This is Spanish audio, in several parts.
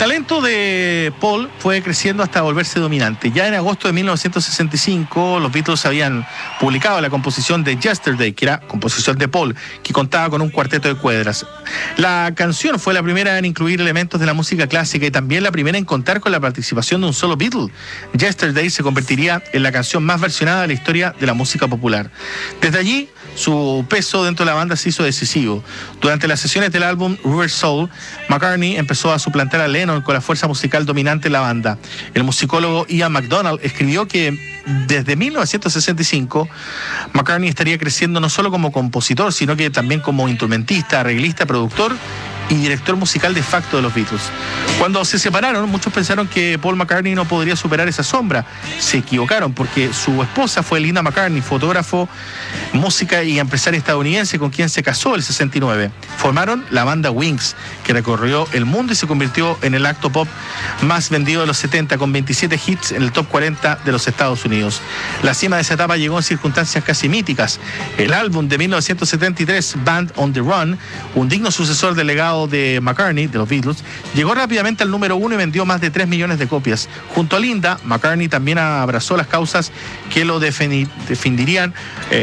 talento de Paul fue creciendo hasta volverse dominante. Ya en agosto de 1965, los Beatles habían publicado la composición de Yesterday, que era composición de Paul, que contaba con un cuarteto de cuerdas. La canción fue la primera en incluir elementos de la música clásica y también la primera en contar con la participación de un solo Beatle. Yesterday se convertiría en la canción más versionada de la historia de la música popular. Desde allí, su peso dentro de la banda se hizo decisivo. Durante las sesiones del álbum River Soul, McCartney empezó a suplantar a Lennon con la fuerza musical dominante en la banda. El musicólogo Ian MacDonald escribió que desde 1965 McCartney estaría creciendo no solo como compositor, sino que también como instrumentista, arreglista, productor y director musical de facto de los Beatles. Cuando se separaron, muchos pensaron que Paul McCartney no podría superar esa sombra. Se equivocaron, porque su esposa fue Linda McCartney, fotógrafo, música y empresaria estadounidense con quien se casó en el 69. Formaron la banda Wings, que recorrió el mundo y se convirtió en el acto pop más vendido de los 70, con 27 hits en el top 40 de los Estados Unidos. La cima de esa etapa llegó en circunstancias casi míticas. El álbum de 1973, Band on the Run, un digno sucesor del legado de McCartney, de los Beatles, llegó rápidamente al número 1 y vendió más de 3 millones de copias. Junto a Linda, McCartney también abrazó las causas que lo defenderían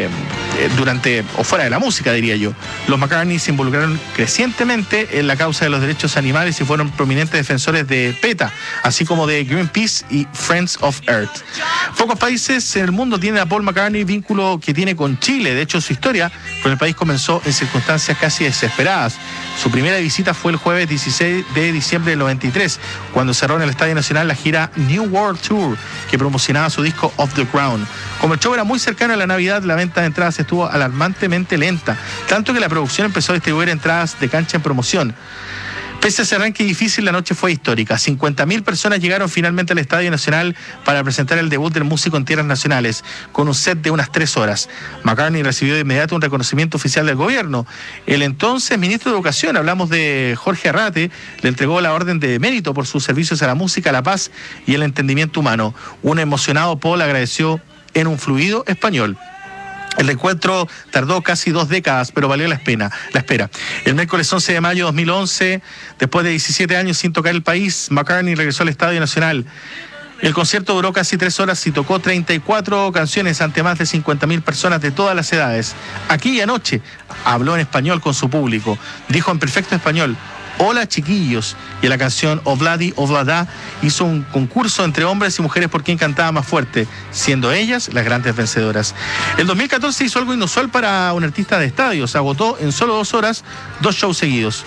durante o fuera de la música, diría yo. Los McCartney se involucraron crecientemente en la causa de los derechos animales y fueron prominentes defensores de PETA, así como de Greenpeace y Friends of Earth. Pocos países en el mundo tienen a Paul McCartney vínculo que tiene con Chile. De hecho, su historia con el país comenzó en circunstancias casi desesperadas. Su primera visita fue el jueves 16 de diciembre del 93, cuando cerró en el Estadio Nacional la gira New World Tour, que promocionaba su disco Off the Ground. Como el show era muy cercano a la Navidad, la venta de entradas estuvo alarmantemente lenta, tanto que la producción empezó a distribuir entradas de cancha en promoción. Pese a ese arranque difícil, la noche fue histórica. 50.000 personas llegaron finalmente al Estadio Nacional para presentar el debut del músico en tierras nacionales, con un set de unas 3 horas. McCartney recibió de inmediato un reconocimiento oficial del gobierno. El entonces ministro de Educación, hablamos de Jorge Arrate, le entregó la orden de mérito por sus servicios a la música, la paz y el entendimiento humano. Un emocionado Paul agradeció en un fluido español. El encuentro tardó casi 2 décadas, pero valió la espera. El miércoles 11 de mayo de 2011, después de 17 años sin tocar el país, McCartney regresó al Estadio Nacional. El concierto duró casi 3 horas y tocó 34 canciones ante más de 50.000 personas de todas las edades. Aquella noche habló en español con su público. Dijo en perfecto español: "Hola, chiquillos", y en la canción Obladi Oblada hizo un concurso entre hombres y mujeres por quién cantaba más fuerte, siendo ellas las grandes vencedoras. El 2014 hizo algo inusual para un artista de estadios. Agotó en solo 2 horas 2 shows seguidos.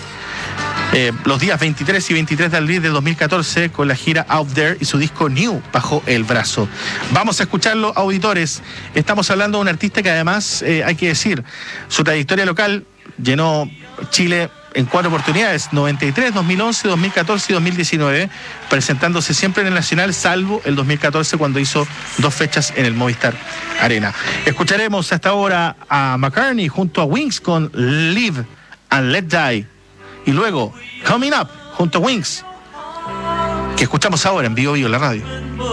Los días 23 y 23 de abril de 2014, con la gira Out There y su disco New bajo el brazo. Vamos a escucharlo, auditores. Estamos hablando de un artista que además, hay que decir, su trayectoria local llenó Chile en 4 oportunidades: 93, 2011, 2014 y 2019, presentándose siempre en el Nacional, salvo el 2014 cuando hizo 2 fechas en el Movistar Arena. Escucharemos hasta ahora a McCartney junto a Wings con Live and Let Die, y luego Coming Up junto a Wings, que escuchamos ahora en Vivo Vivo, la radio.